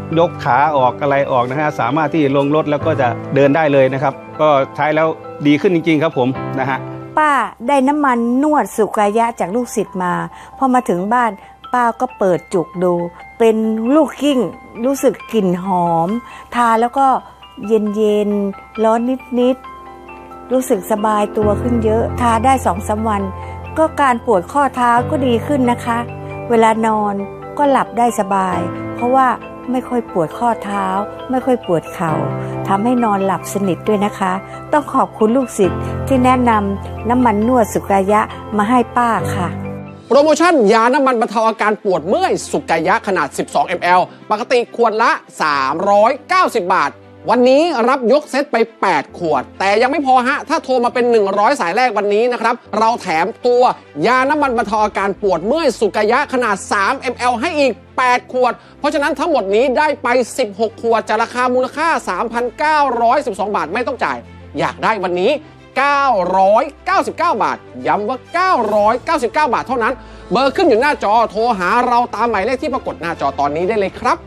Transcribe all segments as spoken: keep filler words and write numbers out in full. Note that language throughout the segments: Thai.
ยกขาออกอะไรออกนะฮะสามารถที่ลงรถแล้วก็จะเดินได้เลยนะครับก็ใช้แล้วดีขึ้นจริงๆครับผมนะฮะป้าได้น้ำมันนวดสุกายะจากลูกศิษย์มาพอมาถึงบ้านป้าก็เปิดจุกดูเป็นลูกกิ้งรู้สึกกลิ่นหอมทาแล้วก็เย็นๆร้อนนิดๆรู้สึกสบายตัวขึ้นเยอะทาได้สองสามวันก็การปวดข้อเท้าก็ดีขึ้นนะคะเวลานอนก็หลับได้สบายเพราะว่าไม่ค่อยปวดข้อเท้าไม่ค่อยปวดเข่าทำให้นอนหลับสนิทด้วยนะคะต้องขอบคุณลูกศิษย์ที่แนะนำน้ำมันนวดสุกายะมาให้ป้าค่ะโปรโมชั่นยาน้ำมันบรรเทาอาการปวดเมื่อยสุกายะขนาดสิบสองมิลลิลิตรปกติขวดละสามร้อยเก้าสิบบาทวันนี้รับยกเซตไปแปดขวดแต่ยังไม่พอฮะถ้าโทรมาเป็นหนึ่งร้อยสายแรกวันนี้นะครับเราแถมตัวยาน้ำมันบรรเทาอาการปวดเมื่อยสุกายะขนาดสามมิลลิลิตรให้อีกแปดขวดเพราะฉะนั้นทั้งหมดนี้ได้ไปสิบหกขวดจากราคามูลค่า สามพันเก้าร้อยสิบสอง บาทไม่ต้องจ่ายอยากได้วันนี้เก้าร้อยเก้าสิบเก้าบาทย้ำว่าเก้าร้อยเก้าสิบเก้าบาทเท่านั้นเบอร์ขึ้นอยู่หน้าจอโทรหาเราตามหมายเลขที่ปรากฏหน้าจอตอนนี้ได้เลยครับ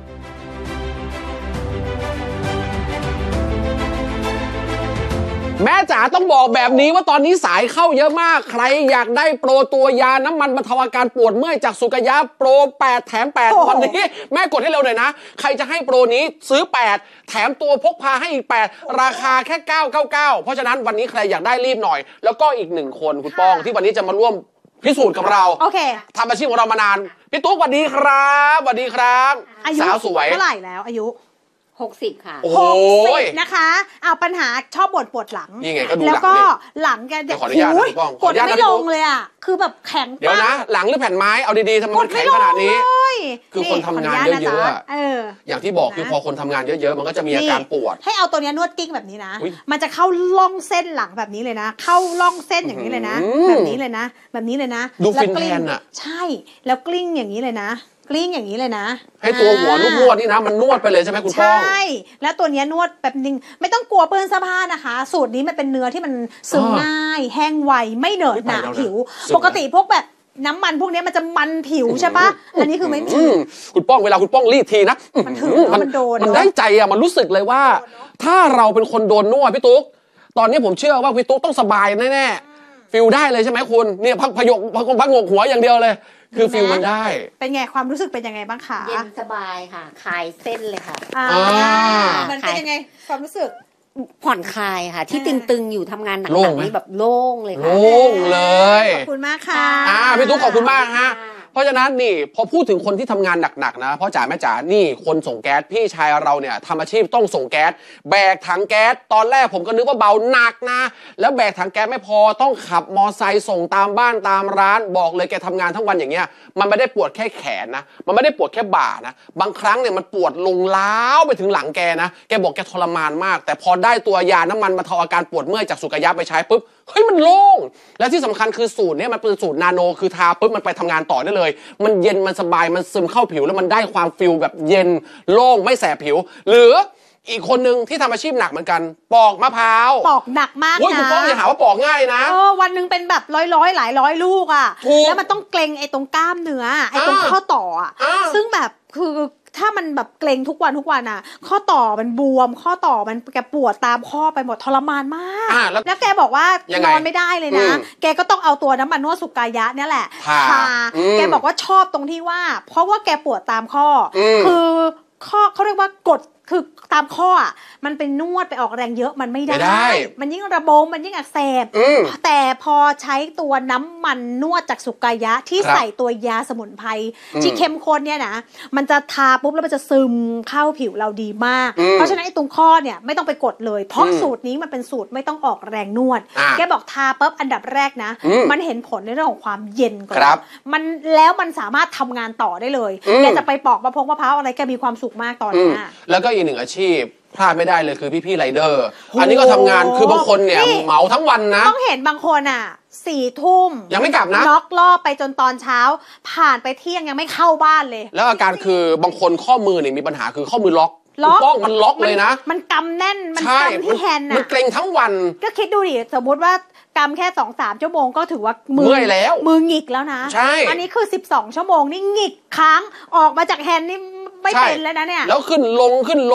แม่จ๋าต้องบอกแบบนี้ว่าตอนนี้สายเข้าเยอะมากใครอยากได้โปรตัวยาน้ำมันบรรเทาอาการปวดเมื่อยจากสุกายะโปรแปดแถมแปดวันนี้แม่กดให้เร็วหน่อยนะใครจะให้โปรนี้ซื้อแปดแถมตัวพกพาให้อีกแปดราคาแค่เก้าร้อยเก้าสิบเก้าเพราะฉะนั้นวันนี้ใครอยากได้รีบหน่อยแล้วก็อีกหนึ่งคนคุณป้องที่วันนี้จะมาร่วมพิสูจน์กับเราโอเคทำอาชีพของเรามานานพี่ตุ๊กสวัสดีครับสวัสดีครับสาวสวยเท่าไหร่แล้วอายุหกสิบค่ะหกสิบนะคะเอาปัญหาชอบบ่นปวดหลังนี่ไงก็ดูแล้วก็หลังแกเด็กโอ้ยกดไม่ลงเลยอ่ะคือแบบแข็งเดี๋ยวนะหลังหรือแผ่นไม้เอาดีๆทำไมมันแข็งขนาดนี้คือคนทำงานเยอะๆอย่างที่บอกคือพอคนทำงานเยอะๆมันก็จะมีอาการปวดให้เอาตัวนี้นวดกิ้งแบบนี้นะมันจะเข้าล่องเส้นหลังแบบนี้เลยนะเข้าล่องเส้นอย่างนี้เลยนะแบบนี้เลยนะแบบนี้เลยนะดูฟินแทนอ่ะใช่แล้วกลิ้งอย่างนี้เลยนะกลิ้งอย่างนี้เลยนะให้ตัวหัวลูกนวดนี่นะมันนวดไปเลยใช่ไหมคุณป้องใช่แล้วตัวนี้นวดแบบนึงไม่ต้องกลัวเปื้อนเสื้อผ้านะคะสูตรนี้มันเป็นเนื้อที่มันซึมง่ายแห้งไวไม่เหนอะหนะผิวปกติพวกแบบน้ำมันพวกนี้มันจะมันผิวใช่ปะอันนี้คือไม่มีคุณป้องเวลาคุณป้องรีดทีนะมันถึงมันโดนมันได้ใจอะมันรู้สึกเลยว่าถ้าเราเป็นคนโดนนวดพี่ตุ๊กตอนนี้ผมเชื่อว่าพี่ตุ๊กต้องสบายแน่ๆฟิลได้เลยใช่ไหมคุณเนี่ยพักพยกพักพักงกหัวอย่างเดียวเลยคือฟิลมันได้เป็นไงความรู้สึกเป็นยังไงบ้างคะเย็นสบายค่ะคลายเส้นเลยค่ะมันเป็นยังไงความรู้สึกผ่อนคลายค่ะที่ตึงๆอยู่ทำงานหนักๆนี่แบบโล่งเลยค่ะโล่งเลยขอบคุณมากค่ะอ่าพี่ตุ๊กขอบคุณมากฮะเพราะฉะนั้นนี่พอพูดถึงคนที่ทำงานหนักๆนะพ่อจ๋าแม่จ๋านี่คนส่งแก๊สพี่ชายเราเนี่ยทำอาชีพต้องส่งแก๊สแบกถังแก๊สตอนแรกผมก็นึกว่าเบาหนักนะแล้วแบกถังแก๊สไม่พอต้องขับมอไซค์ส่งตามบ้านตามร้านบอกเลยแกทำงานทั้งวันอย่างเงี้ยมันไม่ได้ปวดแค่แขนนะมันไม่ได้ปวดแค่บ่านะบางครั้งเนี่ยมันปวดลงล้าวไปถึงหลังแกนะแกบอกแกทรมานมากแต่พอได้ตัวยาน้ำมันบรรเทาอาการปวดเมื่อยจากสุกายะไปใช้ปุ๊บเฮ้ยมันโล่งและที่สำคัญคือสูตรเนี่ยมันเป็นสูตรนาโนคือทาปุ๊บมันไปทำงานต่อได้เลยมันเย็นมันสบายมันซึมเข้าผิวแล้วมันได้ความฟิลแบบเย็นโล่งไม่แสบผิวหรืออีกคนนึงที่ทำอาชีพหนักเหมือนกันปอกมะพร้าวปอกหนักมากนะโอ้ยคุณป้องอย่าหาว่าปอกง่ายนะเออวันนึงเป็นแบบร้อยร้อยหลายร้อยลูกอ่ะแล้วมันต้องเกรงไอ้ตรงกล้ามเนื้อไอ้ตรงข้อต่ออ่ะซึ่งแบบคือถ้ามันแบบเกรงทุกวันทุกวันอ่ะข้อต่อมันบวมข้อต่อมันแกปวดตามข้อไปหมดทรมานมากแล้วแกบอกว่านอนไม่ได้เลยนะแกก็ต้องเอาตัวน้ำมันนวดสุกายะเนี่ยแหละทาแกบอกว่าชอบตรงที่ว่าเพราะว่าแกปวดตามข้อคือข้อเขาเรียกว่ากดคือตามข้ออ่ะมันเป็นนวดไปออกแรงเยอะมันไม่ได้มันยิ่งระบมมันยิ่งอักเสบแต่พอใช้ตัวน้ำมันนวดจากสุกายะที่ใส่ตัวยาสมุนไพรที่เข้มข้นเนี่ยนะมันจะทาปุ๊บแล้วมันจะซึมเข้าผิวเราดีมากเพราะฉะนั้นไอ้ตรงข้อเนี่ยไม่ต้องไปกดเลยเพราะสูตรนี้มันเป็นสูตรไม่ต้องออกแรงนวดแกบอกทาปุ๊บอันดับแรกนะมันเห็นผลในเรื่องของความเย็นก่อนมันแล้วมันสามารถทำงานต่อได้เลยแกจะไปปอกมะพร้าวมะพร้าวอะไรแกมีความสุขมากตอนนี้แล้วก็อีกหนึ่งอาชีพพลาดไม่ได้เลยคือพี่ๆไรเดอร์อันนี้ก็ทำงานคือบางคนเนี่ยเหมาทั้งวันนะต้องเห็นบางคนอ่ะสี่ทุ่มยังไม่กลับนะล็อกล่อไปจนตอนเช้าผ่านไปเที่ยงยังไม่เข้าบ้านเลยแล้วอาการคือบางคนข้อมือเนี่ยมีปัญหาคือข้อมือล็อกล็อกมันล็อกเลยนะมันกำแน่นมันกำที่แฮนด์มันเกร็งทั้งวันก็คิดดูดิสมมติว่ากำแค่ สองถึงสาม ชั่วโมงก็ถือว่ามือแล้วมือหงิกแล้วนะใช่อันนี้คือสิบสองชั่วโมงนี่หงิกค้างออกมาจากแฮนด์นี่ไม่เป็นแล้วนะเนี่ยแล้วขึ้นลงขึ้นลง